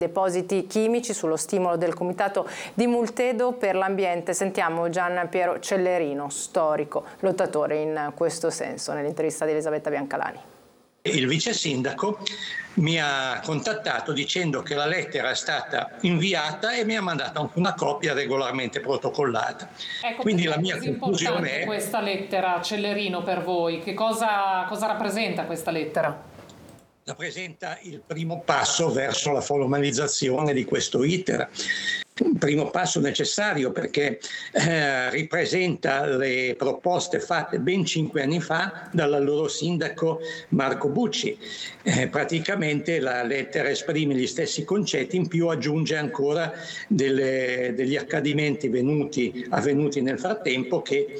depositi chimici sullo stimolo del Comitato di Multedo per l'ambiente. Sentiamo Gian Piero Cellerino, storico lottatore in questo senso, nell'intervista di Elisabetta Biancalani. Il vice sindaco mi ha contattato dicendo che la lettera è stata inviata e mi ha mandato anche una copia regolarmente protocollata. Ecco, quindi la è mia così conclusione importante è questa lettera, Cellerino, per voi? Che cosa rappresenta questa lettera? rappresenta il primo passo verso la formalizzazione di questo iter. Un primo passo necessario perché ripresenta le proposte fatte ben 5 anni fa dall'allora sindaco Marco Bucci. Praticamente la lettera esprime gli stessi concetti, in più aggiunge ancora degli accadimenti avvenuti nel frattempo che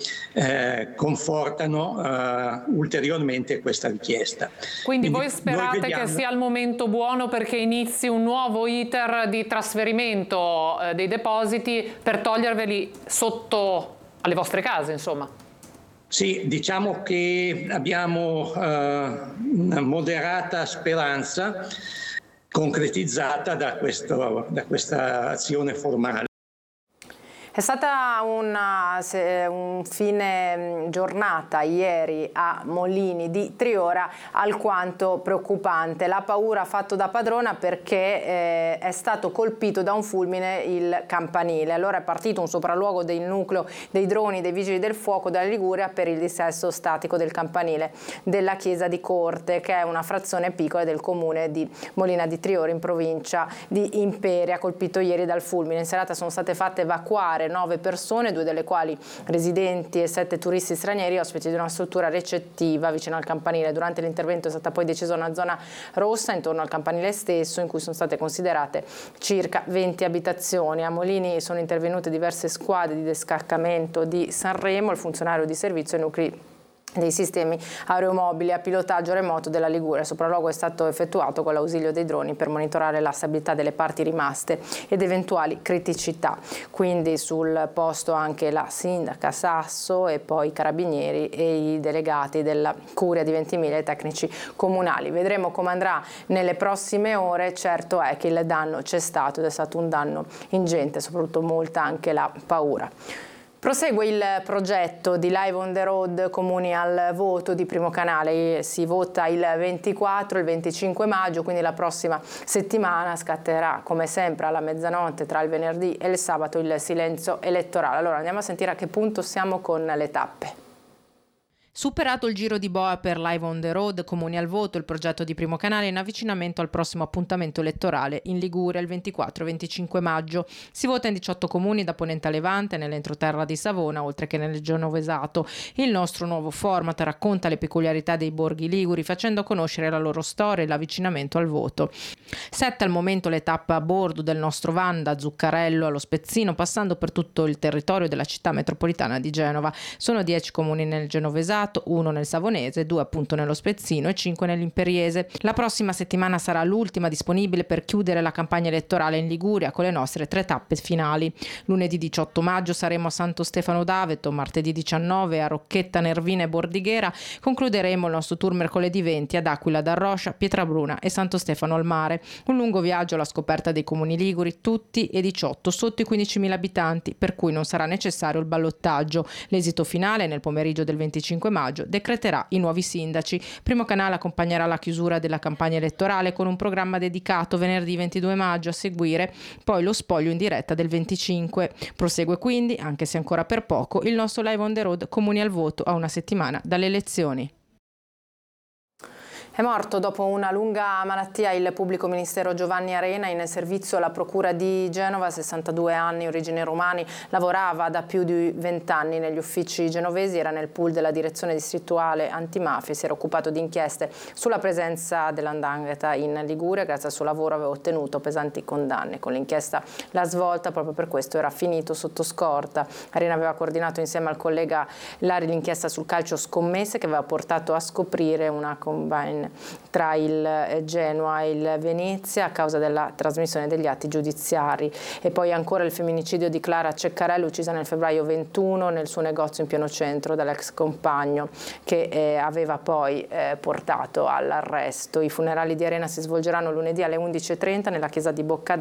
confortano ulteriormente questa richiesta. Quindi voi sperate che sia il momento buono perché inizi un nuovo iter di trasferimento dei depositi per toglierveli sotto alle vostre case, insomma? Sì, diciamo che abbiamo una moderata speranza concretizzata da questa azione formale. È stata un fine giornata ieri a Molini di Triora alquanto preoccupante. La paura ha fatto da padrona perché è stato colpito da un fulmine il campanile. Allora è partito un sopralluogo del nucleo dei droni dei Vigili del Fuoco della Liguria per il dissesto statico del campanile della chiesa di Corte, che è una frazione piccola del comune di Molina di Triora in provincia di Imperia, colpito ieri dal fulmine. In serata sono state fatte evacuare 9 persone, 2 delle quali residenti e 7 turisti stranieri, ospiti di una struttura recettiva vicino al campanile. Durante l'intervento è stata poi decisa una zona rossa intorno al campanile stesso, in cui sono state considerate circa 20 abitazioni. A Molini sono intervenute diverse squadre di descaccamento di Sanremo, il funzionario di servizio e nuclei dei sistemi aeromobili a pilotaggio remoto della Liguria. Il sopralluogo è stato effettuato con l'ausilio dei droni per monitorare la stabilità delle parti rimaste ed eventuali criticità. Quindi sul posto anche la sindaca Sasso e poi i carabinieri e i delegati della Curia di Ventimiglia e i tecnici comunali. Vedremo come andrà nelle prossime ore. Certo è che il danno c'è stato ed è stato un danno ingente, soprattutto molta anche la paura. Prosegue il progetto di Live on the Road Comuni al voto di Primo Canale. Si vota il 24 e il 25 maggio, quindi la prossima settimana scatterà come sempre alla mezzanotte tra il venerdì e il sabato il silenzio elettorale. Allora andiamo a sentire a che punto siamo con le tappe. Superato il giro di boa per Live on the Road, Comuni al voto, il progetto di Primo Canale in avvicinamento al prossimo appuntamento elettorale in Liguria il 24 e 25 maggio. Si vota in 18 comuni da Ponente a Levante, nell'entroterra di Savona, oltre che nel Genovesato. Il nostro nuovo format racconta le peculiarità dei borghi liguri, facendo conoscere la loro storia e l'avvicinamento al voto. 7 al momento le tappe a bordo del nostro van, da Zuccarello allo Spezzino, passando per tutto il territorio della città metropolitana di Genova. Sono 10 comuni nel Genovesato, 1 nel Savonese, 2 appunto nello Spezzino e 5 nell'Imperiese. La prossima settimana sarà l'ultima disponibile per chiudere la campagna elettorale in Liguria con le nostre 3 tappe finali. Lunedì 18 maggio saremo a Santo Stefano d'Aveto, martedì 19 a Rocchetta, Nervina e Bordighera. Concluderemo il nostro tour mercoledì 20 ad Aquila d'Arroscia, Pietrabruna e Santo Stefano al Mare. Un lungo viaggio alla scoperta dei comuni liguri, tutti e 18 sotto i 15.000 abitanti, per cui non sarà necessario il ballottaggio. L'esito finale nel pomeriggio del 25 maggio decreterà i nuovi sindaci. Primo Canale accompagnerà la chiusura della campagna elettorale con un programma dedicato venerdì 22 maggio, a seguire poi lo spoglio in diretta del 25. Prosegue quindi, anche se ancora per poco, il nostro Live on the Road Comuni al voto a una settimana dalle elezioni. È morto dopo una lunga malattia il pubblico ministero Giovanni Arena, in servizio alla procura di Genova, 62 anni, origini romani, lavorava da più di 20 anni negli uffici genovesi, era nel pool della direzione distrettuale antimafia, si era occupato di inchieste sulla presenza dell''ndrangheta in Liguria. Grazie al suo lavoro aveva ottenuto pesanti condanne. Con l'inchiesta La Svolta, proprio per questo era finito sotto scorta. Arena aveva coordinato insieme al collega Lari l'inchiesta sul calcio scommesse, che aveva portato a scoprire una combine tra il Genoa e il Venezia a causa della trasmissione degli atti giudiziari. E poi ancora il femminicidio di Clara Ceccarelli, uccisa nel febbraio 21 nel suo negozio in pieno centro dall'ex compagno, che aveva poi portato all'arresto. I funerali di Arena si svolgeranno lunedì alle 11:30 nella chiesa di Boccadera